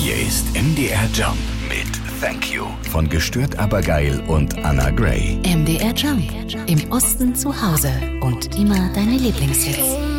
Hier ist MDR Jump mit Thank You von Gestört aber geil und Anna Gray. MDR Jump. Im Osten zu Hause und immer deine Lieblingshits.